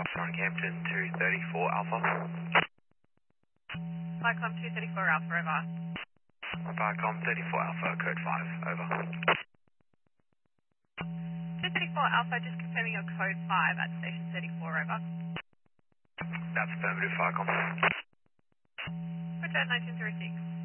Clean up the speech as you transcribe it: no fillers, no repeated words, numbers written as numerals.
Northampton 234 Alpha. Vicom 234 Alpha, over. Vicom 34 Alpha, code 5, over. 234 Alpha, just confirming your code 5 at station 34, over. That's affirmative, Vicom. Return 1936.